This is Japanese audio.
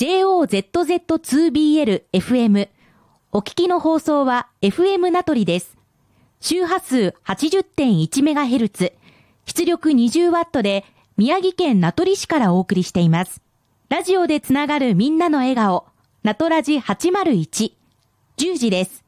JOZZ2BL-FM。お聞きの放送は FM 名取です。周波数 80.1MHz、出力 20W で宮城県名取市からお送りしています。ラジオでつながるみんなの笑顔、名取ラジ801、10時です。